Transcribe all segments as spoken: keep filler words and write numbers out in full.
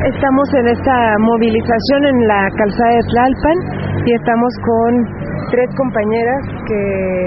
Estamos en esta movilización en la calzada de Tlalpan y estamos con tres compañeras que,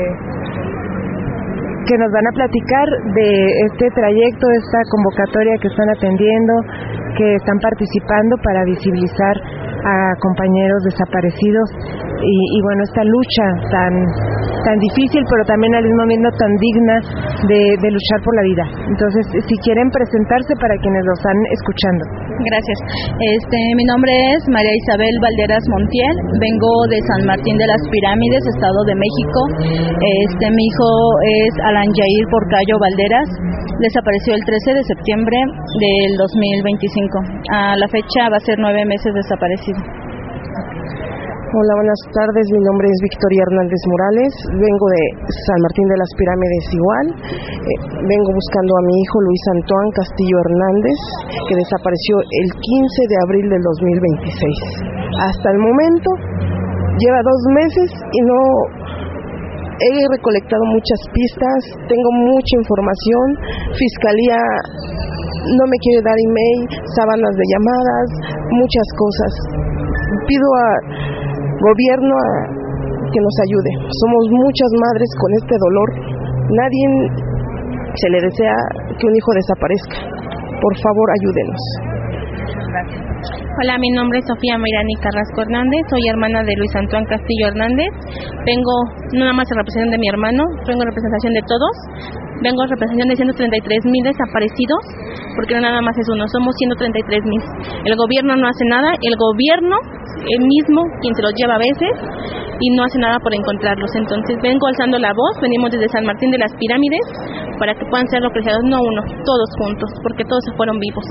que nos van a platicar de este trayecto, de esta convocatoria que están atendiendo, que están participando para visibilizar a compañeros desaparecidos y, y bueno, esta lucha tan tan difícil pero también al mismo tiempo tan digna de, de luchar por la vida. Entonces, si quieren presentarse para quienes lo están escuchando. Gracias. Este, mi nombre es María Isabel Valderas Montiel, vengo de San Martín de las Pirámides, Estado de México. Este, mi hijo es Alan Yair Porcayo Valderas, desapareció el trece de septiembre del dos mil veinticinco. A la fecha va a ser nueve meses desaparecido. Hola, buenas tardes, mi nombre es Victoria Hernández Morales, vengo de San Martín de las Pirámides igual, eh, vengo buscando a mi hijo Luis Antoán Castillo Hernández, que desapareció el quince de abril del dos mil veintiséis. Hasta el momento lleva dos meses y no he recolectado muchas pistas, tengo mucha información, Fiscalía no me quiere dar email, sábanas de llamadas, muchas cosas. Pido a gobierno a que nos ayude. Somos muchas madres con este dolor. Nadie se le desea que un hijo desaparezca. Por favor, ayúdenos. Hola, mi nombre es Sofía Mayrani Carrasco Hernández, soy hermana de Luis Antoán Castillo Hernández. Vengo no nada más en representación de mi hermano, vengo en representación de todos. Vengo en representación de ciento treinta y tres mil desaparecidos, porque no nada más es uno, somos ciento treinta y tres mil. El gobierno no hace nada, el gobierno el mismo quien se los lleva a veces y no hace nada por encontrarlos. Entonces vengo alzando la voz, venimos desde San Martín de las Pirámides para que puedan ser localizados, no uno, todos juntos, porque todos se fueron vivos.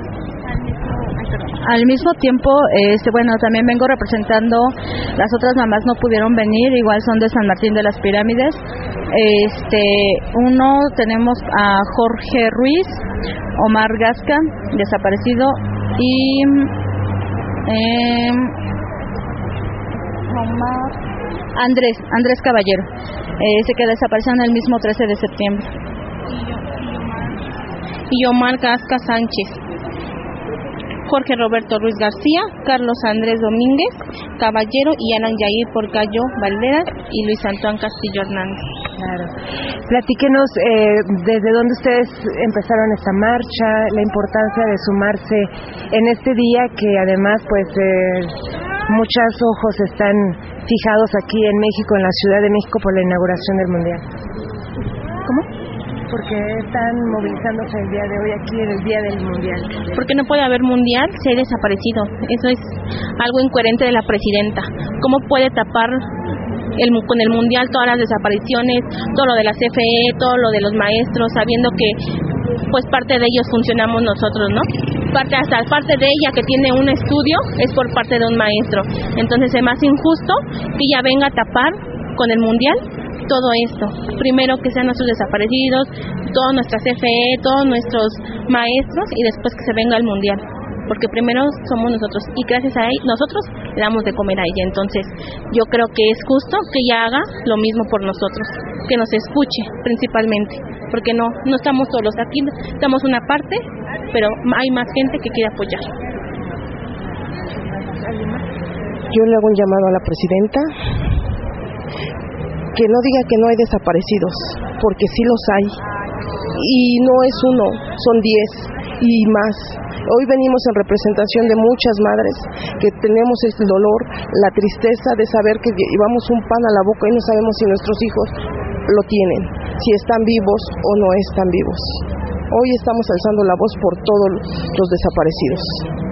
Al mismo tiempo, este, bueno, también vengo representando, las otras mamás no pudieron venir, igual son de San Martín de las Pirámides. Este, uno tenemos a Jorge Ruiz, Omar Gasca, desaparecido, y eh, Omar, Andrés, Andrés Caballero, ese que desapareció el mismo trece de septiembre. Y Omar Gasca Sánchez, Jorge Roberto Ruiz García, Carlos Andrés Domínguez Caballero y Alan Yair Porcayo Valderas y Luis Antoán Castillo Hernández. Claro. Platíquenos eh, desde dónde ustedes empezaron esta marcha, la importancia de sumarse en este día que además pues eh, muchos ojos están fijados aquí en México, en la Ciudad de México por la inauguración del Mundial. ¿Cómo? Porque están movilizándose el día de hoy aquí en el día del Mundial. Porque no puede haber Mundial si hay desaparecido. Eso es algo incoherente de la presidenta. ¿Cómo puede tapar el, con el Mundial todas las desapariciones, todo lo de la C F E, todo lo de los maestros, sabiendo que pues parte de ellos funcionamos nosotros, ¿no? Parte hasta parte de ella que tiene un estudio es por parte de un maestro. Entonces es más injusto que ella venga a tapar con el Mundial todo esto. Primero que sean nuestros desaparecidos, toda nuestra C F E, todos nuestros maestros y después que se venga el Mundial. Porque primero somos nosotros y gracias a él, nosotros le damos de comer a ella. Entonces yo creo que es justo que ella haga lo mismo por nosotros, que nos escuche principalmente, porque no, no estamos solos, aquí estamos una parte, pero hay más gente que quiere apoyar. Yo le hago un llamado a la presidenta que no diga que no hay desaparecidos, porque sí los hay, y no es uno, son diez y más. Hoy venimos en representación de muchas madres que tenemos este dolor, la tristeza de saber que llevamos un pan a la boca y no sabemos si nuestros hijos lo tienen, si están vivos o no están vivos. Hoy estamos alzando la voz por todos los desaparecidos.